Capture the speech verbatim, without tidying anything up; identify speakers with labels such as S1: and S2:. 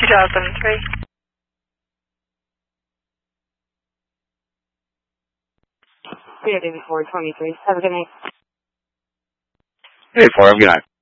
S1: two thousand three.
S2: David four twenty-three. Have a good night.
S3: Hey, four. Have a good night.